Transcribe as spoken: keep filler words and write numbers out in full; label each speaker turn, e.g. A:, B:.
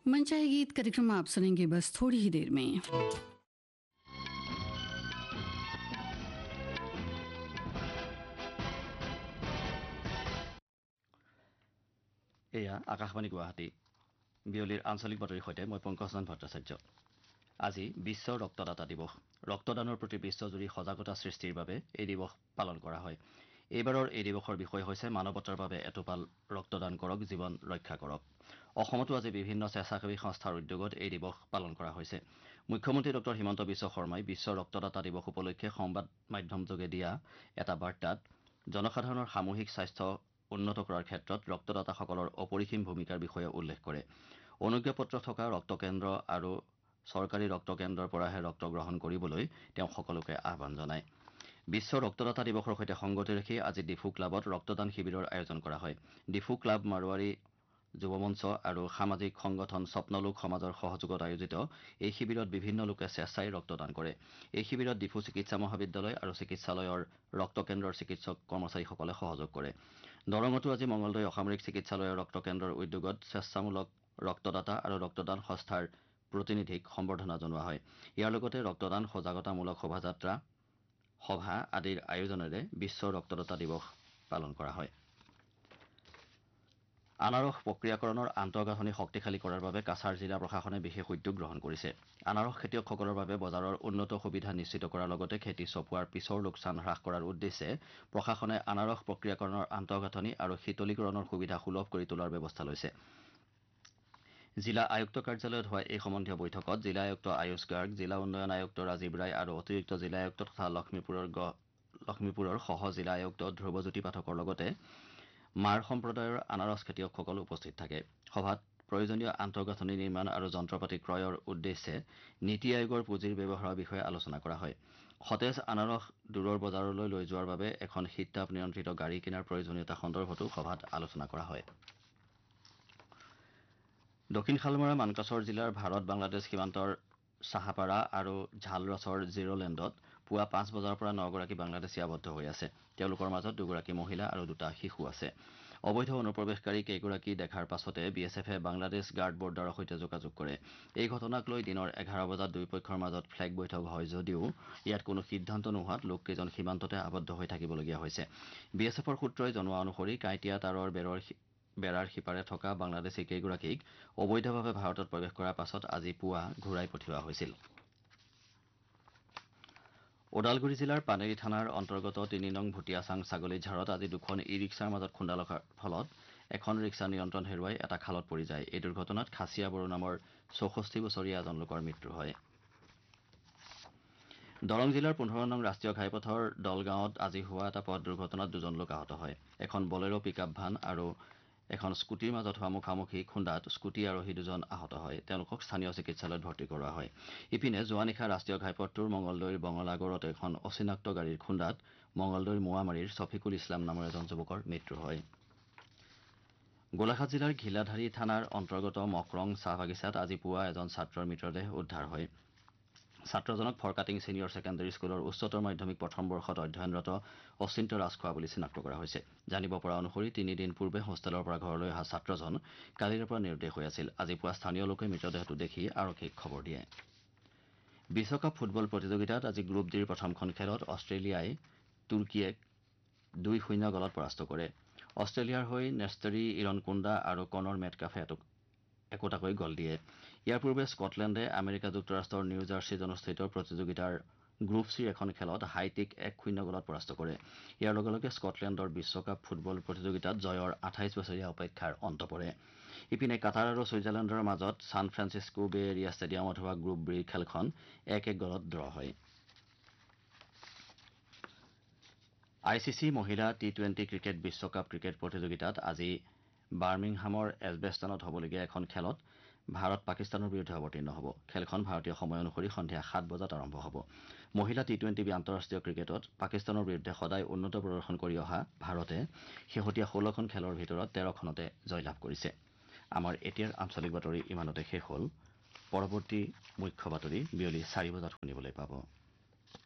A: मनचाहे गीत कार्यक्रम आप सुनेंगे बस थोड़ी ही देर में।
B: এয়া আকাশবাণী গুৱাহাটী বিয়লিৰ আঞ্চলিক বাতৰিৰ সৈতে মই পংকজনন ভট্টাচাৰ্য। আজি বিশ্ব ৰক্তদাতা দিৱস। ৰক্তদানৰ প্ৰতি বিশ্বজুৰি সজাগতা সৃষ্টিৰ বাবে এই দিৱস পালন কৰা হয়। এইবাৰৰ এই দিৱসৰ বিষয় হৈছে মানৱতাৰ বাবে এটোপাল ৰক্তদান কৰক, জীৱন ৰক্ষা কৰক। অসমতো আজি বিভিন্ন স্বেচ্ছাসেৱী সংস্থাৰ উদ্যোগত এই দিৱস পালন কৰা হৈছে। মুখ্যমন্ত্ৰী ডঃ হিমন্ত বিশ্ব শৰ্মাই বিশ্ব ৰক্তদাতা দিৱস উপলক্ষে সংবাদ মাধ্যমযোগে দিয়া এটা বাৰ্তাত জনসাধাৰণৰ সামূহিক স্বাস্থ্য উন্নত কৰাৰ ক্ষেত্ৰত ৰক্তদাতাসকলৰ অপৰিসীম ভূমিকাৰ বিষয়ে উল্লেখ কৰে। অনুজ্ঞাপত্ৰ থকা ৰক্তকেন্দ্ৰ আৰু চৰকাৰী ৰক্তকেন্দ্ৰৰ পৰাহে ৰক্ত গ্ৰহণ কৰিবলৈ তেওঁ সকলোকে আহ্বান জনায়। বিশ্ব ৰক্তদাতা দিৱসৰ সৈতে সংগতি ৰাখি আজি ডিফু ক্লাবত ৰক্তদান শিবিৰৰ আয়োজন কৰা হয়। ডিফু ক্লাব, মাৰোৱাৰী যুৱ মঞ্চ আৰু সামাজিক সংগঠন স্বপ্নলোক সমাজৰ সহযোগত আয়োজিত এই শিবিৰত বিভিন্ন লোকে স্বেচ্ছাই ৰক্তদান কৰে। এই শিবিৰত ডিফু চিকিৎসা মহাবিদ্যালয় আৰু চিকিৎসালয়ৰ ৰক্তকেন্দ্ৰৰ চিকিৎসক কৰ্মচাৰীসকলে সহযোগ কৰে। দৰঙতো আজি মঙলদৈ অসামৰিক চিকিৎসালয়ৰ ৰক্তকেন্দ্ৰৰ উদ্যোগত স্বেচ্ছামূলক ৰক্তদাতা আৰু ৰক্তদান সংস্থাৰ প্ৰতিনিধিক সম্বৰ্ধনা জনোৱা হয়। ইয়াৰ লগতে ৰক্তদান সজাগতামূলক শোভাযাত্ৰা, সভা আদিৰ আয়োজনেৰে বিশ্ব ৰক্তদাতা দিৱস পালন কৰা হয়। আনাৰস প্ৰক্ৰিয়াকৰণৰ আন্তঃগাঁথনি শক্তিশালী কৰাৰ বাবে কাছাৰ জিলা প্ৰশাসনে বিশেষ উদ্যোগ গ্ৰহণ কৰিছে। আনাৰস খেতিয়কসকলৰ বাবে বজাৰৰ উন্নত সুবিধা নিশ্চিত কৰাৰ লগতে খেতি চপোৱাৰ পিছৰ লোকচান হ্ৰাস কৰাৰ উদ্দেশ্যে প্ৰশাসনে আনাৰস প্ৰক্ৰিয়াকৰণৰ আন্তঃগাঁথনি আৰু শীতলীকৰণৰ সুবিধা সুলভ কৰি তোলাৰ ব্যৱস্থা লৈছে। জিলা আয়ুক্ত কাৰ্যালয়ত হোৱা এই সম্বন্ধীয় বৈঠকত জিলা আয়ুক্ত আয়ুষ গাৰ্গ, জিলা উন্নয়ন আয়ুক্ত ৰাজীৱ ৰায় আৰু অতিৰিক্ত জিলা আয়ুক্ত তথা লক্ষ্মীপুৰৰ লক্ষ্মীপুৰৰ সহ জিলা আয়ুক্ত ধ্ৰুৱজ্যোতি পাঠকৰ লগতে মাৰ সম্প্ৰদায়ৰ আনাৰস খেতিয়কসকল উপস্থিত থাকে। সভাত প্ৰয়োজনীয় আন্তঃগাঁথনি নিৰ্মাণ আৰু যন্ত্ৰপাতি ক্ৰয়ৰ উদ্দেশ্যে নীতি আয়োগৰ পুঁজিৰ ব্যৱহাৰৰ বিষয়ে আলোচনা কৰা হয়। সতেজ আনাৰস দূৰৰ বজাৰলৈ লৈ যোৱাৰ বাবে এখন শীততাপ নিয়ন্ত্ৰিত গাড়ী কিনাৰ প্ৰয়োজনীয়তা সন্দৰ্ভতো সভাত আলোচনা কৰা হয়। দক্ষিণ শালমৰা মানকাছৰ জিলাৰ ভাৰত বাংলাদেশ সীমান্তৰ চাহাপাৰা আৰু ঝালৰছৰ জিৰ'লেণ্ডত পুৱা পাঁচ বজাৰ পৰা নগৰাকী বাংলাদেশী আবদ্ধ হৈ আছে। তেওঁলোকৰ মাজত দুগৰাকী মহিলা আৰু দুটা শিশু আছে। অবৈধ অনুপ্ৰৱেশকাৰী কেইগৰাকী দেখাৰ পাছতে বি এছ এফে বাংলাদেশ গাৰ্ড বৰ্ডাৰৰ সৈতে যোগাযোগ কৰে। এই ঘটনাক লৈ দিনৰ এঘাৰ বজাত দুয়োপক্ষৰ মাজত ফ্লেগ বৈঠক হয় যদিও ইয়াত কোনো সিদ্ধান্ত নোহোৱাত লোককেইজন সীমান্ততে আবদ্ধ হৈ থাকিবলগীয়া হৈছে। বি এছ এফৰ সূত্ৰই জনোৱা অনুসৰি কাঁইটীয়া তাঁৰৰ বেৰৰ বেৰাৰ সিপাৰে থকা বাংলাদেশী কেইগৰাকীক অবৈধভাৱে ভাৰতত প্ৰৱেশ কৰাৰ পাছত আজি পুৱা ঘূৰাই পঠিওৱা হৈছিল। ওদালগুৰি জিলাৰ পানেৰী থানাৰ অন্তৰ্গত তিনি নং ভুটিয়াচাং ছাগলীঝাৰত আজি দুখন ই ৰিক্সাৰ মাজত খুন্দা লগাৰ ফলত এখন ৰিক্সা নিয়ন্ত্ৰণ হেৰুৱাই এটা খালত পৰি যায়। এই দুৰ্ঘটনাত খাছিয়া বড়ো নামৰ চৌষষ্ঠি বছৰীয়া এজন লোকৰ মৃত্যু হয়। দৰং জিলাৰ পোন্ধৰ নং ৰাষ্ট্ৰীয় ঘাইপথৰ দলগাঁৱত আজি হোৱা এটা পথ দুৰ্ঘটনাত দুজন লোক আহত হয়। এখন বলেৰো পিকআপ ভান আৰু এখন স্কুটিৰ মাজত হোৱা মুখামুখি খুন্দাত স্কুটি আৰোহী দুজন আহত হয়। তেওঁলোকক স্থানীয় চিকিৎসালয়ত ভৰ্তি কৰোৱা হয়। ইপিনে যোৱা নিশা ৰাষ্ট্ৰীয় ঘাইপথটোৰ মঙলদৈৰ বঙলাগড়ত এখন অচিনাক্ত গাড়ীৰ খুন্দাত মঙলদৈৰ মোৱামাৰীৰ ছফিকুল ইছলাম নামৰ এজন যুৱকৰ মৃত্যু হয়। গোলাঘাট জিলাৰ ঘিলাধাৰী থানাৰ অন্তৰ্গত মকৰং চাহ বাগিচাত আজি পুৱা এজন ছাত্ৰৰ মৃতদেহ উদ্ধাৰ হয়। ছাত্ৰজনক ফৰকাটিং ছিনিয়ৰ ছেকেণ্ডেৰী স্কুলৰ উচ্চতৰ মাধ্যমিক প্ৰথম বৰ্ষত অধ্যয়নৰত অচিন্ত ৰাজখোৱা বুলি চিনাক্ত কৰা হৈছে। জানিব পৰা অনুসৰি তিনিদিন পূৰ্বে হোষ্টেলৰ পৰা ঘৰলৈ অহা ছাত্ৰজন কালিৰে পৰা নিৰুদ্দেশ হৈ আছিল। আজি পুৱা স্থানীয় লোকে মৃতদেহটো দেখি আৰক্ষীক খবৰ দিয়ে। বিশ্বকাপ ফুটবল প্ৰতিযোগিতাত আজি গ্ৰুপ ডিৰ প্ৰথমখন খেলত অষ্ট্ৰেলিয়াই তুৰ্কীয়েক দুই শূন্য গলত পৰাস্ত কৰে। অষ্ট্ৰেলিয়াৰ হৈ নেষ্টৰী ইৰনকুণ্ডা আৰু কনৰ মেটকাফে একোটাকৈ গল দিয়ে। ইয়াৰ পূৰ্বে স্কটলেণ্ডে আমেৰিকা যুক্তৰাষ্ট্ৰৰ নিউ জাৰ্চিত অনুষ্ঠিত প্ৰতিযোগিতাৰ গ্ৰুপ চিৰ এখন খেলত হাইটিক এক শূন্য গলত পৰাস্ত কৰে। ইয়াৰ লগে লগে স্কটলেণ্ডৰ বিশ্বকাপ ফুটবল প্ৰতিযোগিতাত জয়ৰ আঠাইছ বছৰীয়া অপেক্ষাৰ অন্ত পৰে। ইপিনে কাটাৰ আৰু ছুইজাৰলেণ্ডৰ মাজত ছান ফ্ৰান্সিস্কো বে এৰিয়া ষ্টেডিয়ামত হোৱা গ্ৰুপ বিৰ খেলখন এক এক গলত ড্ৰ হয়। আই চি চি মহিলা টি টুৱেণ্টি ক্ৰিকেট বিশ্বকাপ ক্ৰিকেট প্ৰতিযোগিতাত আজি বাৰ্মিংহামৰ এজবেষ্টনত হ'বলগীয়া এখন খেলত ভাৰত পাকিস্তানৰ বিৰুদ্ধে অৱতীৰ্ণ হ'ব। খেলখন ভাৰতীয় সময় অনুসৰি সন্ধিয়া সাত বজাত আৰম্ভ হ'ব। মহিলা টি টুৱেণ্টি আন্তঃৰাষ্ট্ৰীয় ক্ৰিকেটত পাকিস্তানৰ বিৰুদ্ধে সদায় উন্নত প্ৰদৰ্শন কৰি অহা ভাৰতে শেহতীয়া ষোল্লখন খেলৰ ভিতৰত তেৰখনতে জয়লাভ কৰিছে। আমাৰ এতিয়াৰ আঞ্চলিক বাতৰি ইমানতে শেষ হ'ল। পৰৱৰ্তী মুখ্য বাতৰি বিয়লি চাৰি বজাত শুনিবলৈ পাব।